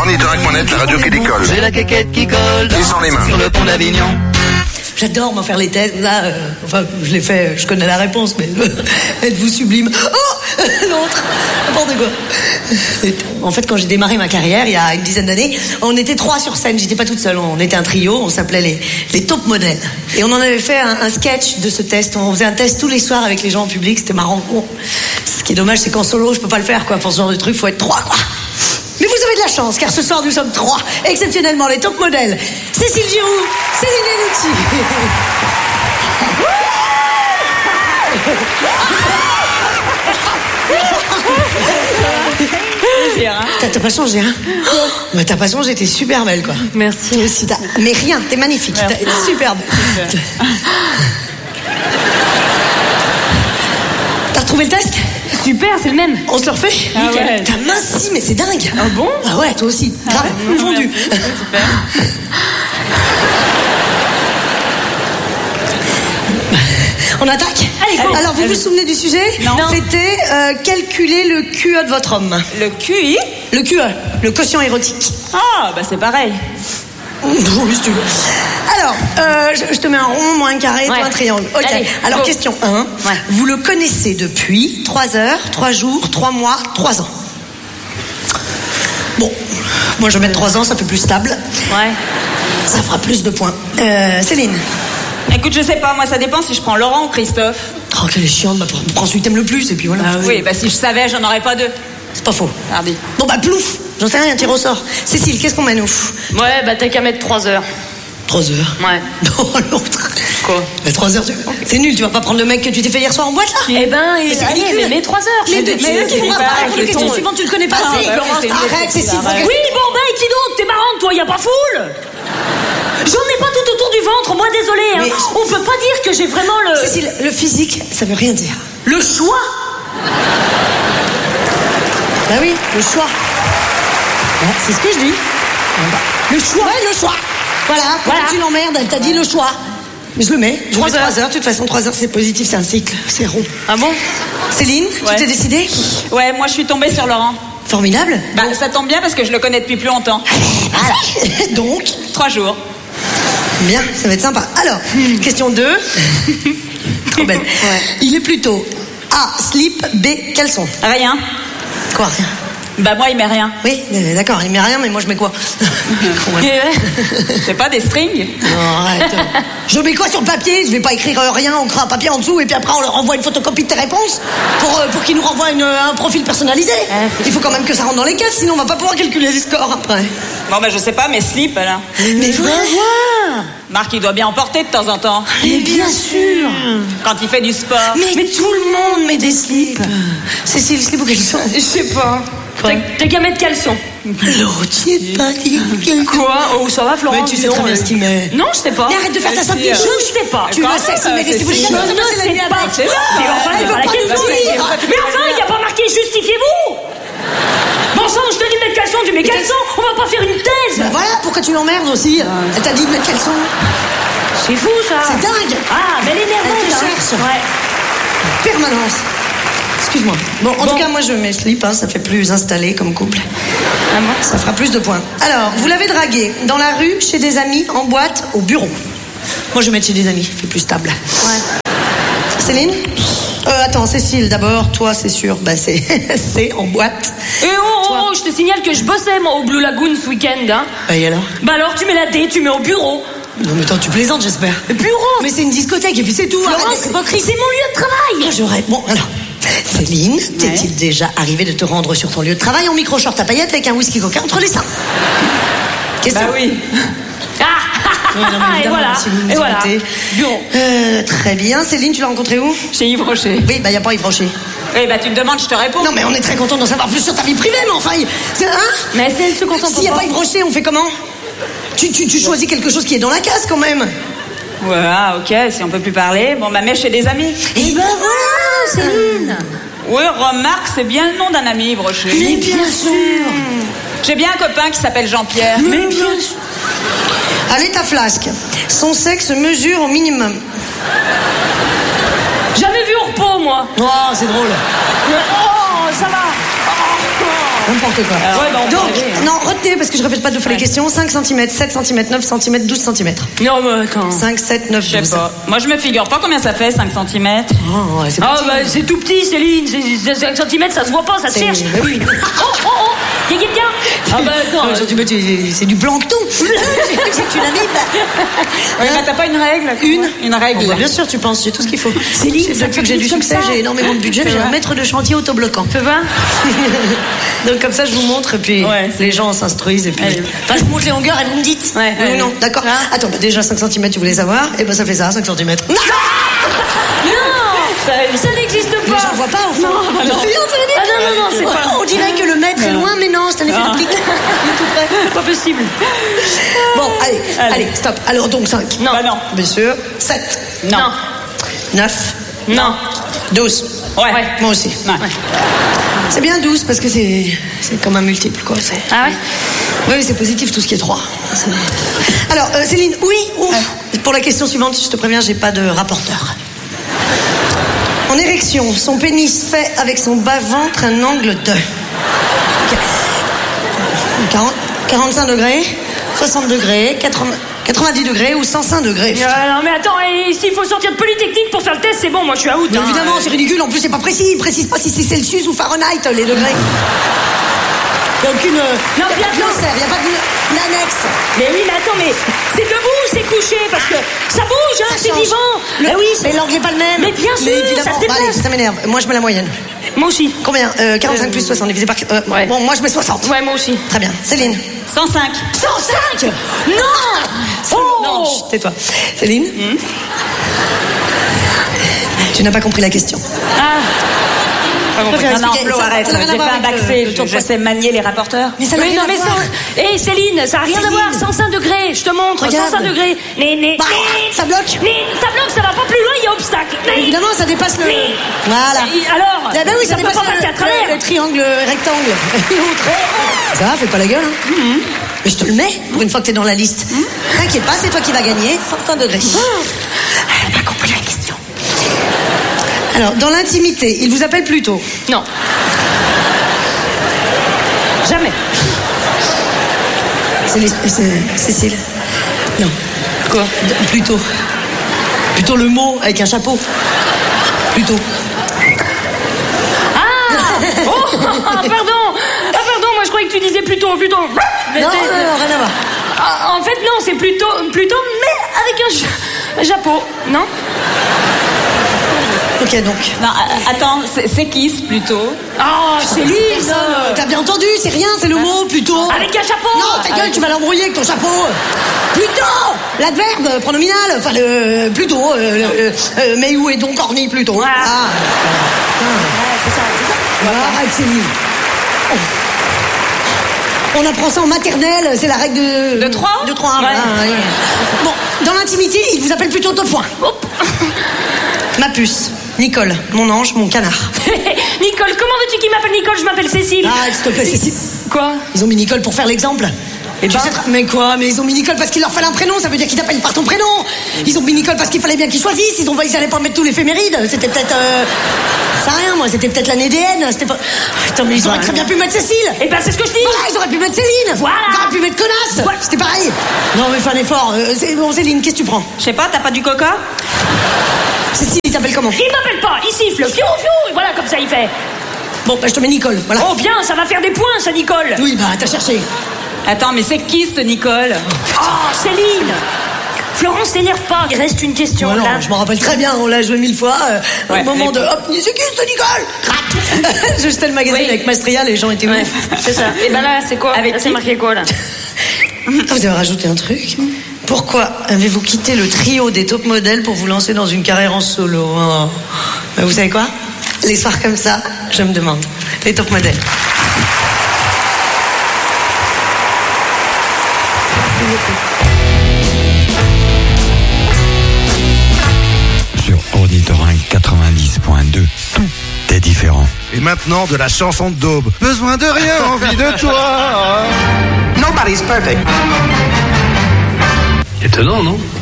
Ornithorynque.net, la radio qui décolle. J'ai la quéquette qui colle Et sans les mains. sur le pont d'Avignon. J'adore m'en faire les tests. Là, enfin, je l'ai fait, je connais la réponse, mais êtes-vous sublime? Oh, l'autre, n'importe quoi. En fait, quand j'ai démarré ma carrière, il y a une dizaine d'années, on était 3 sur scène. J'étais pas toute seule. On était un trio. On s'appelait les top modèles. Et on en avait fait un sketch de ce test. On faisait un test tous les soirs avec les gens en public. C'était marrant. Bon, ce qui est dommage, c'est qu'en solo, je peux pas le faire, quoi. Pour ce genre de truc, faut être 3, quoi. Mais vous avez de la chance, car ce soir, nous sommes 3, exceptionnellement les top modèles. Cécile Giroux, Céline Lenouti. T'as pas changé, hein? Mais t'as pas changé, t'es super belle, quoi. Merci. Aussi, mais rien, t'es magnifique, t'es superbe. T'as retrouvé le test? Super, c'est le même. On se le refait? Ah ouais. T'as minci, mais c'est dingue. Ah bon? Ah ouais, toi aussi. Grave, fondu. Super. On attaque? Allez, go. Alors, vous vous souvenez du sujet? Non. C'était calculer le QE de votre homme. Le QI? Le QE, le quotient érotique. Ah, bah c'est pareil. Oui, si tu veux. Alors, je te mets un rond, moi un carré, toi un triangle. Ok. Allez, alors, go. question 1. Ouais. Vous le connaissez depuis 3 heures, 3 jours, 3 mois, 3 ans. Bon, moi je vais mettre 3 ans, ça fait plus stable. Ouais. Ça fera plus de points. Céline. Écoute, je sais pas, moi ça dépend si je prends Laurent ou Christophe. Oh, quelle est chiante, bah, prends celui que t'aimes le plus, et puis voilà. Oui, bah si je savais, j'en aurais pas 2. C'est pas faux. Hardy. Bon, bah, plouf. J'en sais rien, tire au sort. Cécile, qu'est-ce qu'on met, nous? Ouais, bah t'as qu'à mettre 3 heures. 3 heures. Ouais. Non, l'autre. Quoi? Mais 3 heures, c'est nul, tu vas pas prendre le mec que tu t'es fait hier soir en boîte, là? Eh ben, c'est allez, ridicule. mais 3 heures. Mais eux qui vont pas pas avec la le question ton. suivante, tu le connais pas Ah, assez. bah oui, c'est une Arrête, question, Cécile. arrête. Oui, bon, bah, et qui d'autre? T'es marrante, toi, y a pas foule? J'en ai pas tout autour du ventre, moi, désolé. Hein. Mais- On peut pas dire que j'ai vraiment le... Cécile, le physique, ça veut rien dire. Le choix. Bah oui, le choix. Ouais, c'est ce que je dis. Le choix. Ouais, le choix. Voilà, Voilà. tu l'emmerdes, elle t'a dit le choix. Mais je le mets. 3 3 heures. heures. De toute façon, 3 heures, c'est positif, c'est un cycle, c'est rond. Ah bon? Céline, Ouais. tu t'es décidée? Ouais, moi je suis tombée sur Laurent. Formidable. Bah ça tombe bien parce que je le connais depuis plus longtemps. Voilà. Donc, 3 jours. bien, ça va être sympa. Alors, question 2. Trop belle. Il est plutôt A, slip, B, caleçon. Rien. Quoi, rien? Bah moi il met rien. Oui, d'accord, il met rien, mais moi je mets quoi? Ouais. C'est pas des strings? Non, arrête. Je mets quoi sur le papier? Je vais pas écrire rien, on crée un papier en dessous et puis après on leur envoie une photocopie de tes réponses pour qu'ils nous renvoient un profil personnalisé. Il faut quand même que ça rentre dans les cases, sinon on va pas pouvoir calculer les scores après. Bon bah je sais pas, mais slip alors. Mais voilà. Marc il doit bien en porter de temps en temps. Mais bien sûr. Quand il fait du sport. Mais tout le monde met des slips. Cécile, slip ou caleçon? Je sais pas. T'as qu'à mettre caleçon. L'autre, tu es pas dit. Quoi? Oh, ça va, Florent? Mais tu sais très bien ce qu'il met. Non, je sais pas. Mais arrête de faire ta simple si, chose. Je sais pas. Tu le sais, s'il met des slips. Je ne sais pas. C'est là. Mais enfin, c'est pas la question. Mais enfin, il n'y a pas marqué justifiez-vous. Bon sang, je te dis de mettre caleçon, tu mets caleçon. On va pas faire une thèse. Ben voilà, pourquoi tu l'emmerdes aussi? Elle t'a dit de mettre caleçon. C'est fou, ça. C'est dingue. Ah, mais elle est Elle nerveuse, te hein. cherche. Ouais. Permanence. Excuse-moi. Bon, en tout cas, moi, je mets slip, hein, ça fait plus installé comme couple. Ah bon? Ça fera plus de points. Alors, vous l'avez dragué dans la rue, chez des amis, en boîte, au bureau. Moi, je vais mettre chez des amis, c'est plus stable. Ouais. Céline? Attends, Cécile, d'abord, toi, c'est sûr. Bah, c'est c'est en boîte. Et oh, je te signale que je bossais, moi, au Blue Lagoon ce week-end, hein. Et alors? Bah alors, tu mets la D, tu mets au bureau. Non, mais attends, tu plaisantes, j'espère. Bureau. Mais c'est une discothèque, et puis c'est tout. Florence, Arrête. c'est mon lieu de travail. Ah, j'aurais... Bon, alors... Céline, t'est-il déjà arrivé de te rendre sur ton lieu de travail en micro-short à paillettes avec un whisky coca entre les seins? Question. Bah oui. Ah, Oui, non, mais et évidemment, voilà. si vous nous Et voilà. écoutez. Bureau. Très bien. Céline, tu l'as rencontré où? Chez Yves Rocher. Oui, bah, y a pas Yves Rocher. Eh bah tu me demandes, je te réponds. Non, mais on est très content d'en savoir plus sur ta vie privée, mais enfin, c'est... Hein? Mais c'est se concentre S'il y a pas. pas Yves Rocher, on fait comment? Tu choisis quelque chose qui est dans la case, quand même. Ouais, ah, ok, si on peut plus parler. Bon, bah mets chez des amis. Et ben voilà, Céline. Oui, remarque, c'est bien le nom d'un ami, Yves Rocher. Mais bien sûr. J'ai bien un copain qui s'appelle Jean-Pierre. Mais bien sûr. Allez, ta flasque. Son sexe mesure au minimum. Jamais vu au repos, moi. Oh, c'est drôle. Oh, ça va. N'importe quoi. Ouais, bah, on peut Donc, rêver, hein. non, retenez, parce que je répète pas deux fois les questions. 5 cm, 7 cm, 9 cm, 12 cm. Non, mais attends. 5, 7, 9, Je 12. sais pas. Moi, je me figure pas combien ça fait, 5 cm. Oh, ouais, c'est Ah, petit. bah, c'est tout petit, Céline. C'est 5 cm, ça se voit pas, ça se C'est- cherche. bah oui. Oh, y'a quelqu'un? Ah, bah, attends. 5 cm, c'est du plancton. C'est une amibe. Ouais, bah, t'as pas une règle? Une règle. Oh, bah, bien sûr, tu penses, j'ai tout ce qu'il faut. Céline, depuis que j'ai du succès, j'ai énormément de budget, j'ai un maître de chantier autobloquant. Tu vois? Donc comme ça, je vous montre, et puis Ouais, les gens s'instruisent, et puis... Allez. Enfin, je vous montre les longueurs, et vous me dites. Ouais, Oui ou allez. non, d'accord. Hein? Attends, bah, déjà 5 cm, tu voulais savoir, et ben ça fait ça, 5 cm. Non, Ça n'existe pas. mais j'en vois pas, au fond. Non, Ah, non, c'est pas. On dirait que le mètre est loin, mais non, c'est un effet d'optique. Il est tout près. Pas possible. Bon, allez, stop. Alors donc 5. Non. Bah non. Bien sûr. 7. Non. 9. Non. 12. Ouais. Moi aussi. Ouais. C'est bien 12 parce que c'est comme un multiple, quoi. Ah ouais? Oui, c'est positif tout ce qui est 3. Alors, Céline, oui, ouf. Pour la question suivante, je te préviens, j'ai pas de rapporteur. En érection, son pénis fait avec son bas-ventre un angle de 45 degrés, 60 degrés, 90 degrés ou 105 degrés. Non, mais attends, et s'il faut sortir de Polytechnique pour faire le test, c'est bon, moi je suis out. Mais hein. évidemment, c'est ridicule. En plus, c'est pas précis. Il précise pas si c'est Celsius ou Fahrenheit, les degrés. Il n'y a aucune. Non, il n'y a pas de glossaire, il n'y a pas d'annexe. Mais oui, mais attends, mais c'est debout, c'est couché, parce que ça bouge, hein, Ça c'est change. vivant. Mais oui, Mais l'angle n'est pas le même. Mais bien sûr, évidemment. ça se déplace. Allez, ça m'énerve. Moi, je mets la moyenne. moi aussi. Combien 45 plus 60 divisé par. Ouais. Bon, moi, je mets 60. Ouais, moi aussi. Très bien. Céline. 105. 105 Non. Oh. Non, chut, tais-toi. Céline. Tu n'as pas compris la question. Ah. Pas compris. préfère Non, non, expliquer. Flo, Ça arrête. n'a rien à J'ai voir fait un avec, bac C. le tour de Je sais manier les rapporteurs. Mais ça n'a Oui, rien non, à mais voir. ça. Hé, Céline, ça n'a rien à Céline. voir. 105 degrés, je te montre. Regarde. 105 degrés. Mais. Bah, ça bloque. Mais ça bloque, ça va pas plus loin, il y a obstacle. Mais. Évidemment, ça dépasse le. Mais- Voilà. Alors, Eh ben oui, ça peut dépasse pas passer à travers. le triangle rectangle. Ça va, fais pas la gueule. Hein. Mais je te le mets pour une fois que t'es dans la liste. T'inquiète pas, c'est toi qui vas gagner. 105 degrés. Elle n'a pas compris la question. Alors, dans l'intimité, il vous appelle plutôt. Non. Jamais. C'est Cécile. Non. Quoi? Plutôt. Plutôt le mot avec un chapeau. Plutôt. Oh, pardon. Ah, pardon, moi je croyais que tu disais plutôt. Mais Non, c'est- non, rien à voir. Ah, en fait, non, c'est plutôt, mais avec un chapeau, non? Ok, donc. Non, attends, c'est kiss plutôt. Oh, Céline. T'as bien entendu, c'est rien, c'est le mot plutôt. Avec un chapeau. Non, ta gueule, tu vas l'embrouiller avec ton chapeau. Plutôt. L'adverbe pronominal, enfin le plutôt. Mais où est donc orni plutôt. Voilà. Ah. Voilà, arrête Céline. Oh. On apprend ça en maternelle, c'est la règle de... De 3 De 3, Ouais. voilà, ouais. Bon, dans l'intimité, il vous appelle plutôt 2 points. Hop. Ma puce, Nicole, mon ange, mon canard. Nicole, comment veux-tu qu'il m'appelle Nicole? Je m'appelle Cécile. Ah, s'il te plaît, Cécile. Quoi? Ils ont mis Nicole pour faire l'exemple. Et tu sais, mais quoi? Mais ils ont mis Nicole parce qu'il leur fallait un prénom, ça veut dire qu'ils t'appellent par ton prénom. Ils ont mis Nicole parce qu'il fallait bien qu'ils choisissent. Ils allaient pas mettre tous l'éphéméride. C'était peut-être. Ça rien, moi, c'était peut-être l'année DN. C'était pas. Putain, mais ils auraient très bien pu mettre Cécile. Eh ben, c'est ce que je dis. Voilà, ils auraient pu mettre Céline. Voilà. Ils auraient pu mettre connasse. Voilà. C'était pareil. Non, mais fais un effort. Bon, Céline, qu'est-ce que tu prends? Je sais pas, t'as pas du coca? Cécile, il t'appelle comment? Il m'appelle pas, il siffle, fiou, fiou, et voilà, comme ça il fait. Bon, bah, je te mets Nicole. Voilà. Oh bien, ça va faire des points, ça, Nicole. Oui, bah, t'as cherché. Attends, mais c'est kiss, Nicole. Oh, Céline. Florence, t'énerve pas, il reste une question, Voilà, là. je m'en rappelle très bien, on l'a joué 1000 fois. Au Ouais, moment mais- de hop, c'est qui ce Nicole? Crac. Je jetais le magazine Oui. avec Mastria, les gens étaient Ouais, ouf. c'est ça. Et ben là, c'est quoi? Avec Là, c'est qui? marqué quoi, là? Ah, vous avez rajouté un truc. Pourquoi avez-vous quitté le trio des top modèles pour vous lancer dans une carrière en solo? Oh. Ben, vous savez quoi? Les soirs comme ça, je me demande. Les top modèles. Sur Auditorin 90.2, tout est différent. Et maintenant, de la chanson de daube. Besoin de rien, envie de toi. Nobody's perfect. Étonnant, non?